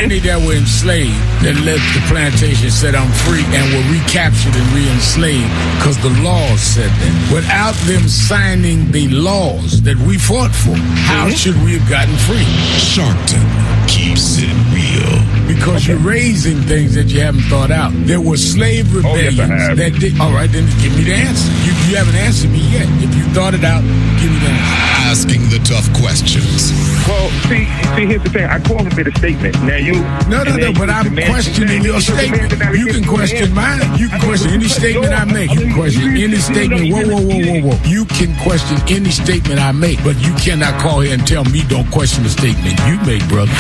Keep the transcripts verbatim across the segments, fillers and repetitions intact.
Many that were enslaved that left the plantation said, I'm free, and were recaptured and re-enslaved because the laws said that. Without them signing the laws that we fought for, how mm-hmm. should we have gotten free? Sharpton keeps it real. Because okay. you're raising things that you haven't thought out. There were slave rebellions oh, yes, that did. All right, then give me the answer. You, you haven't answered me yet. If you thought it out, give me the answer. Asking the tough questions. Well, see, see, here's the thing. I call it a statement. Now you. No, no, no. But I'm questioning your statement. You can question mine. You can question any statement I make. You can question any statement. Whoa, whoa, whoa, whoa, whoa. You can question any statement I make, but you cannot call here and tell me don't question the statement you make, brother.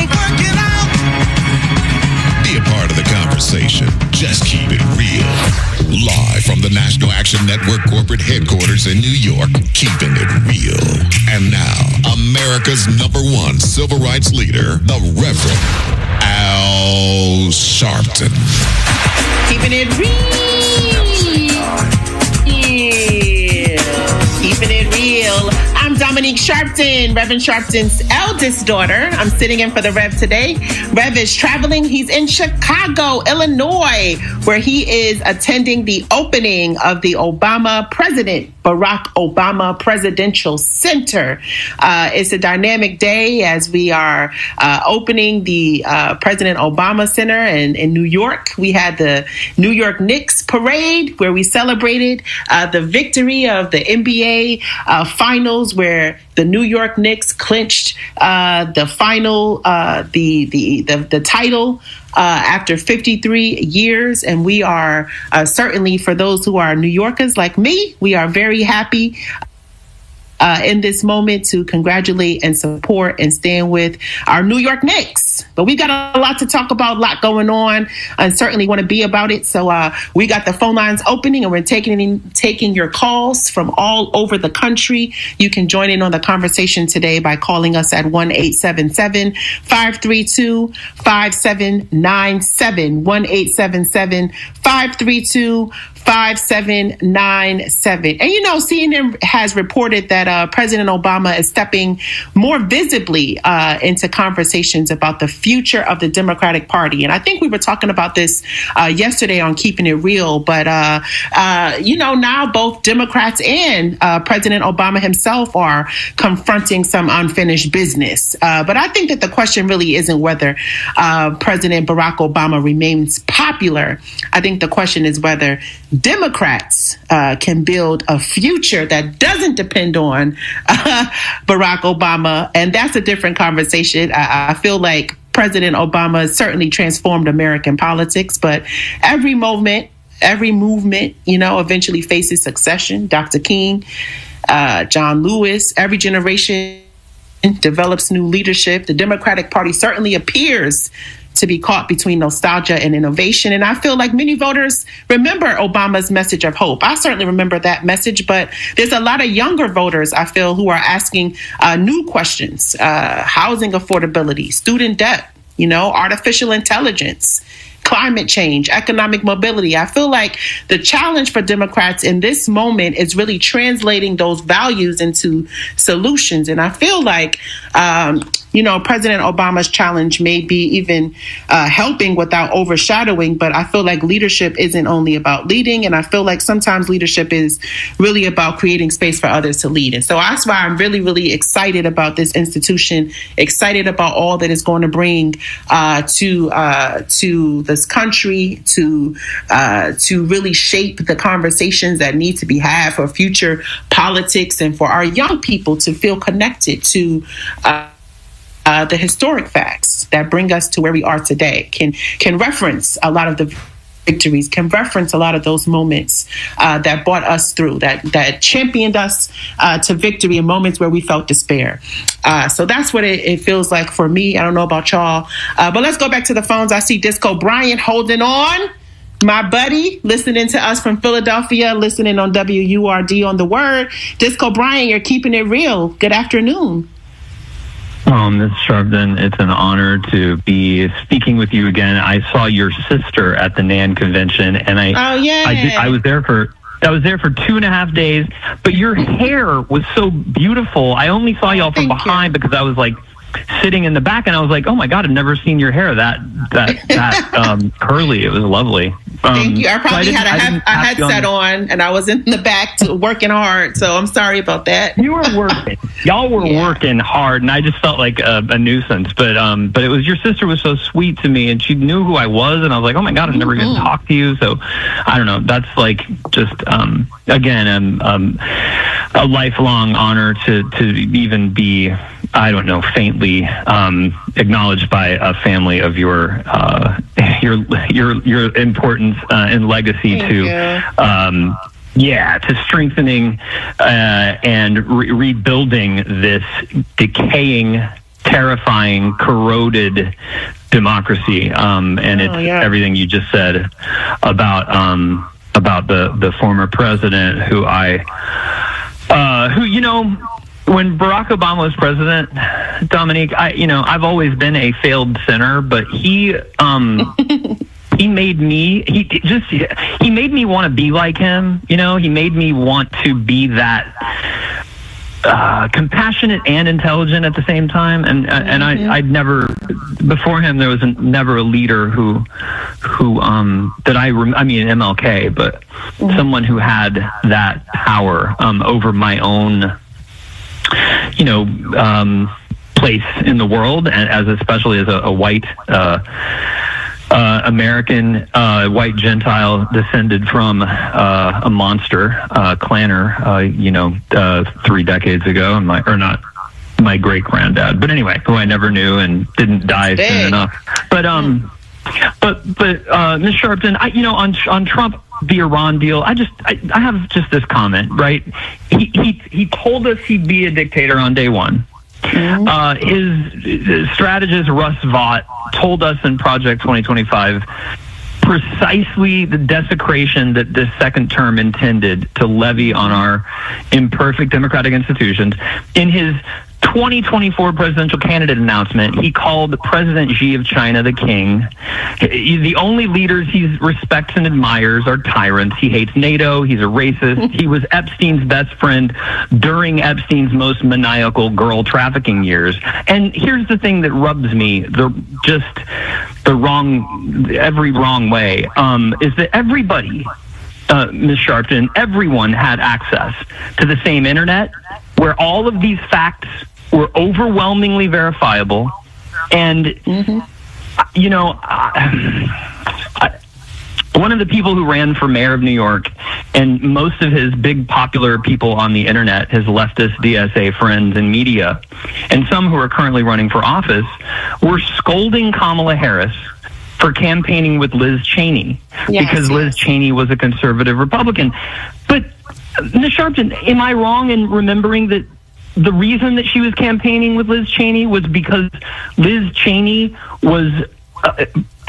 Be a part of the conversation. Just keep it real. Live from the National Action Network corporate headquarters in New York, keeping it real. And now, America's number one civil rights leader, the Reverend Al Sharpton. Keeping it real. Yeah. Keeping it real. I'm Dominique Sharpton, Reverend Sharpton's eldest daughter. I'm sitting in for the Rev today. Rev is traveling. He's in Chicago, Illinois, where he is attending the opening of the Obama President, Barack Obama Presidential Center. Uh, it's a dynamic day as we are uh, opening the uh, President Obama Center in, in New York. We had the New York Knicks parade where we celebrated uh, the victory of the N B A uh, finals, where the New York Knicks clinched uh, the final, uh, the, the the the title uh, after fifty-three years. And we are uh, certainly, for those who are New Yorkers like me, we are very happy Uh, in this moment to congratulate and support and stand with our New York Knicks. But we got a lot to talk about, a lot going on, and certainly want to be about it. So uh, we got the phone lines opening, and we're taking in, taking your calls from all over the country. You can join in on the conversation today by calling us at one eight seven seven, five three two, five seven nine seven, one eight seven seven, five three two, five seven nine seven. And, you know, C N N has reported that uh, President Obama is stepping more visibly uh, into conversations about the future of the Democratic Party. And I think we were talking about this uh, yesterday on Keeping It Real. But, uh, uh, you know, now both Democrats and uh, President Obama himself are confronting some unfinished business. Uh, but I think that the question really isn't whether uh, President Barack Obama remains popular. I think the question is whether Democrats uh, can build a future that doesn't depend on uh, Barack Obama. And that's a different conversation. I, I feel like President Obama certainly transformed American politics, but every movement, every movement, you know, eventually faces succession. Doctor King, uh, John Lewis, every generation develops new leadership. The Democratic Party certainly appears to be caught between nostalgia and innovation. And I feel like many voters remember Obama's message of hope. I certainly remember that message, but there's a lot of younger voters, I feel, who are asking uh, new questions, uh, housing affordability, student debt, you know, artificial intelligence, climate change, economic mobility. I feel like the challenge for Democrats in this moment is really translating those values into solutions. And I feel like, um, you know, President Obama's challenge may be even uh, helping without overshadowing, but I feel like leadership isn't only about leading. And I feel like sometimes leadership is really about creating space for others to lead. And so that's why I'm really, really excited about this institution, excited about all that it's going to bring uh, to uh, to this country, to uh, to really shape the conversations that need to be had for future politics and for our young people to feel connected to uh, Uh, the historic facts that bring us to where we are today, can can reference a lot of the victories, can reference a lot of those moments uh, that brought us through, that that championed us uh, to victory in moments where we felt despair. Uh, so that's what it, it feels like for me. I don't know about y'all, uh, but let's go back to the phones. I see Disco Bryant holding on. My buddy, listening to us from Philadelphia, listening on W U R D on The Word. Disco Bryant, you're keeping it real. Good afternoon. Um, Miz Sharpton, it's an honor to be speaking with you again. I saw your sister at the N A N convention, and I, oh, yeah. I, did, I was there for, I was there for two and a half days. But your hair was so beautiful. I only saw y'all from Thank behind you. because I was like sitting in the back, and I was like, "Oh my God, I've never seen your hair that that that um, curly. It was lovely." Um, Thank you. I probably so I had a, I a headset on, and I was in the back to, working hard. So I'm sorry about that. You were working. Y'all were yeah. working hard, and I just felt like a, a nuisance. But um, but it was your sister was so sweet to me, and she knew who I was, and I was like, "Oh my God, I've never mm-hmm. even talked to you." So I don't know. That's like just um, again um, um, a lifelong honor to to even be, I don't know, faintly um, acknowledged by a family of your uh, your your your importance uh, and legacy Thank to um, yeah to strengthening uh, and re- rebuilding this decaying, terrifying, corroded democracy. Um, and oh, it's yeah. everything you just said about um, about the the former president who I uh, who you know. When Barack Obama was president, Dominique, I, you know, I've always been a failed sinner, but he, um, he made me, he just, he made me want to be like him. You know, he made me want to be that, uh, compassionate and intelligent at the same time. And, mm-hmm. and I, I'd never, before him, there was a, never a leader who, who, um, that I, rem- I mean, M L K, but mm-hmm. someone who had that power, um, over my own, you know, um, place in the world, and as especially as a, a white uh, uh, American, uh, white Gentile descended from uh, a monster, uh, Klanner, uh, you know, uh, three decades ago, and my or not my great granddad, but anyway, who I never knew and didn't die Dang. soon enough. But um, but but uh, Miz Sharpton, I you know on on Trump. The Iran deal. I just, I, I have just this comment, right? He, he, he told us he'd be a dictator on day one. Mm-hmm. Uh, his, his strategist, Russ Vought, told us in Project twenty twenty-five precisely the desecration that this second term intended to levy on our imperfect democratic institutions. In his twenty twenty-four presidential candidate announcement, he called President Xi of China the king. The only leaders he respects and admires are tyrants. He hates NATO. He's a racist. He was Epstein's best friend during Epstein's most maniacal girl trafficking years. And here's the thing that rubs me the just the wrong, every wrong way, um, is that everybody, uh, Miz Sharpton, everyone had access to the same internet where all of these facts were overwhelmingly verifiable. And, mm-hmm. you know, I, I, one of the people who ran for mayor of New York, and most of his big popular people on the internet, his leftist D S A friends and media, and some who are currently running for office, were scolding Kamala Harris for campaigning with Liz Cheney, yes, because yes. Liz Cheney was a conservative Republican. But, Miz Sharpton, am I wrong in remembering that the reason that she was campaigning with Liz Cheney was because Liz Cheney was uh,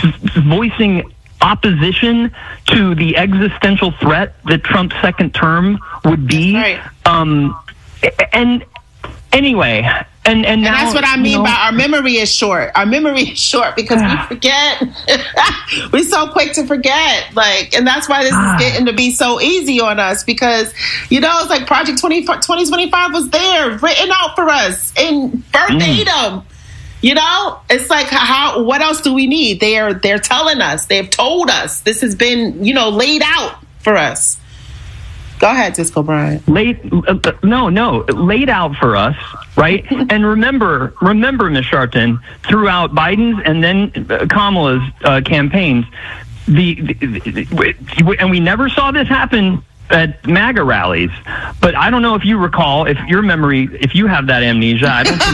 voicing opposition to the existential threat that Trump's second term would be? Right. Um, and anyway... And, and, now, and that's what I mean you know, by our memory is short. Our memory is short because we forget. We're so quick to forget. Like, and that's why this is getting to be so easy on us because, you know, it's like Project twenty twenty-five was there, written out for us in verbatim. Mm. You know, it's like, how, what else do we need? They're, they're telling us, they've told us, this has been, you know, laid out for us. Go ahead, Cisco Bryant. Laid, uh, no, no, laid out for us, right? And remember, remember, Miz Sharpton, throughout Biden's and then uh, Kamala's uh, campaigns, the, the, the and we never saw this happen at MAGA rallies. But I don't know if you recall, if your memory, if you have that amnesia, I don't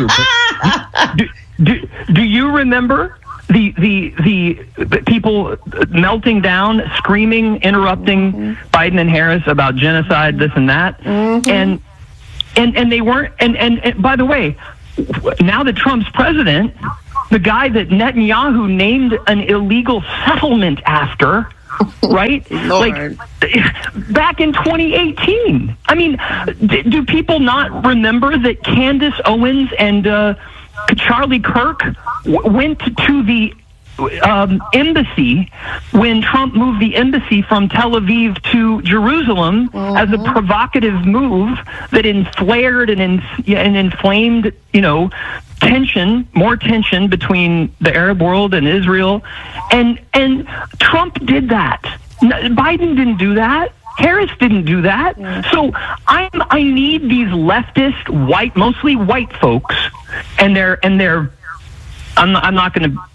think you do. But do, do, do you remember? The, the the people melting down, screaming, interrupting mm-hmm. Biden and Harris about genocide, this and that, mm-hmm. and and and they weren't. And, and and by the way, now that Trump's president, the guy that Netanyahu named an illegal settlement after, right? Like back in twenty eighteen. I mean, do people not remember that Candace Owens and uh, Charlie Kirk w- went to the um, embassy when Trump moved the embassy from Tel Aviv to Jerusalem mm-hmm. as a provocative move that inflared and, in, and inflamed, you know, tension, more tension between the Arab world and Israel, and and Trump did that. Biden didn't do that. Harris didn't do that. So I'm, I need these leftist, white, mostly white folks, and they're and they're. I'm not, I'm not going to.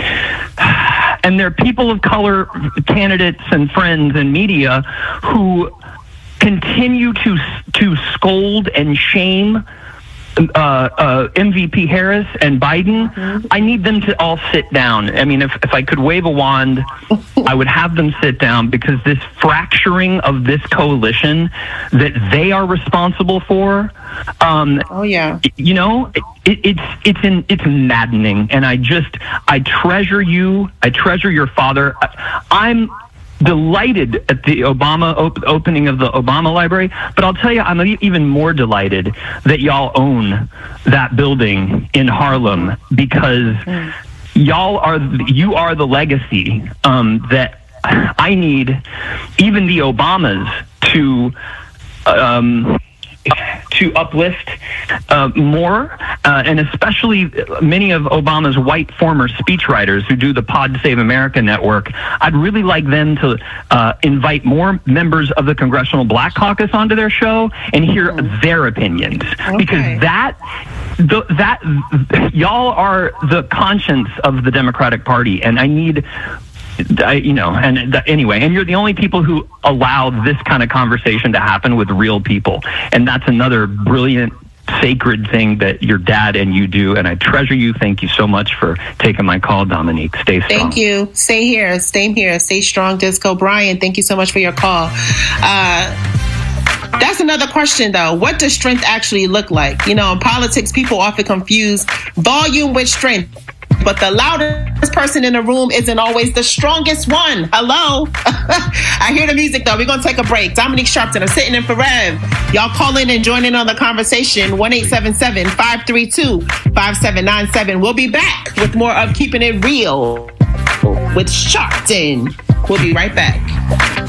And they're people of color, candidates and friends and media who continue to to scold and shame uh, uh, M V P Harris and Biden. Mm-hmm. I need them to all sit down. I mean, if, if I could wave a wand, I would have them sit down, because this fracturing of this coalition that they are responsible for, um, oh yeah, you know, it, it's it's in, it's maddening. And I just I treasure you. I treasure your father. I, I'm. delighted at the Obama op- opening of the Obama Library, but I'll tell you, I'm even more delighted that y'all own that building in Harlem, because mm. y'all are you are the legacy um, that I need even the Obamas to um, to uplift uh, more, uh, and especially many of Obama's white former speechwriters who do the Pod Save America network. I'd really like them to uh, invite more members of the Congressional Black Caucus onto their show and hear mm. their opinions, okay. because that the, that y'all are the conscience of the Democratic Party, and I need. I, you know, and th- anyway, and you're the only people who allow this kind of conversation to happen with real people. And that's another brilliant, sacred thing that your dad and you do. And I treasure you. Thank you so much for taking my call, Dominique. Stay strong. Thank you. Stay here. Stay here. Stay strong, Disco. Brian, thank you so much for your call. Uh, That's another question, though. What does strength actually look like? You know, in politics, people often confuse volume with strength. But the loudest person in the room isn't always the strongest one. Hello? I hear the music, though. We're going to take a break. Dominique Sharpton, I'm sitting in for Rev. Y'all call in and join in on the conversation. one eight seven seven, five three two, five seven nine seven. We'll be back with more of Keeping It Real with Sharpton. We'll be right back.